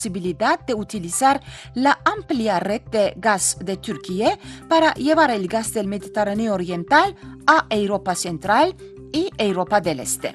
posibilidad de utilizar la amplia red de gas de Turquía para llevar el gas del Mediterráneo Oriental a Europa Central y Europa del Este.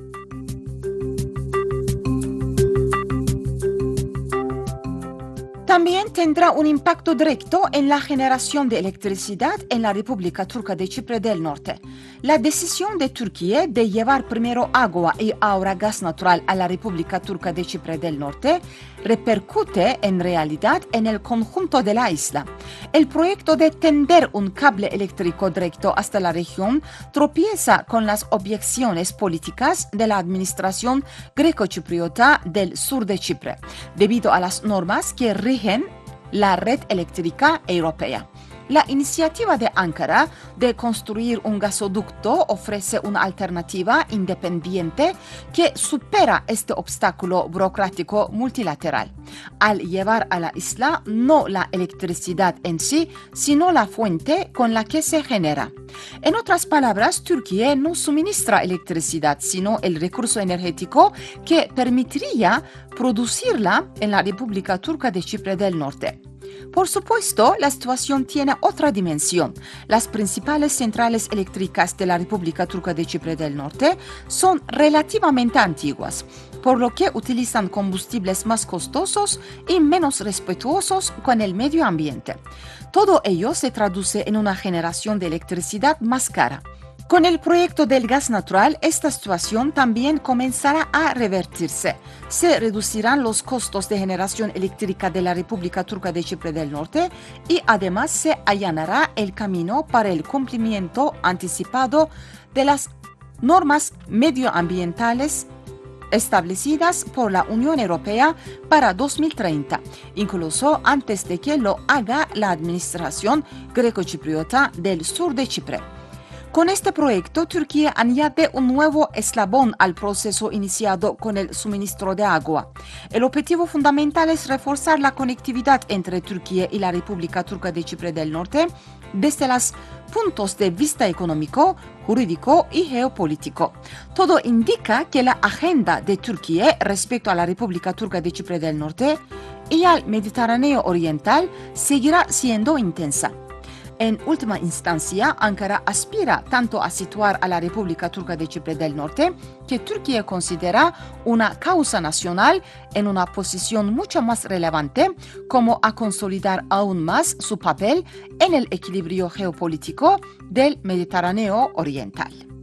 También tendrá un impacto directo en la generación de electricidad en la República Turca de Chipre del Norte. La decisión de Turquía de llevar primero agua y ahora gas natural a la República Turca de Chipre del Norte repercute en realidad en el conjunto de la isla. El proyecto de tender un cable eléctrico directo hasta la región tropieza con las objeciones políticas de la administración greco-chipriota del sur de Chipre, debido a las normas que rigen la red eléctrica europea. La iniciativa de Ankara de construir un gasoducto ofrece una alternativa independiente que supera este obstáculo burocrático multilateral, al llevar a la isla no la electricidad en sí, sino la fuente con la que se genera. En otras palabras, Turquía no suministra electricidad, sino el recurso energético que permitiría producirla en la República Turca de Chipre del Norte. Por supuesto, la situación tiene otra dimensión. Las principales centrales eléctricas de la República Turca de Chipre del Norte son relativamente antiguas, por lo que utilizan combustibles más costosos y menos respetuosos con el medio ambiente. Todo ello se traduce en una generación de electricidad más cara. Con el proyecto del gas natural, esta situación también comenzará a revertirse. Se reducirán los costos de generación eléctrica de la República Turca de Chipre del Norte y además se allanará el camino para el cumplimiento anticipado de las normas medioambientales establecidas por la Unión Europea para 2030, incluso antes de que lo haga la administración greco-chipriota del sur de Chipre. Con este proyecto, Turquía añade un nuevo eslabón al proceso iniciado con el suministro de agua. El objetivo fundamental es reforzar la conectividad entre Turquía y la República Turca de Chipre del Norte desde los puntos de vista económico, jurídico y geopolítico. Todo indica que la agenda de Turquía respecto a la República Turca de Chipre del Norte y al Mediterráneo Oriental seguirá siendo intensa. En última instancia, Ankara aspira tanto a situar a la República Turca de Chipre del Norte, que Turquía considera una causa nacional, en una posición mucho más relevante, como a consolidar aún más su papel en el equilibrio geopolítico del Mediterráneo Oriental.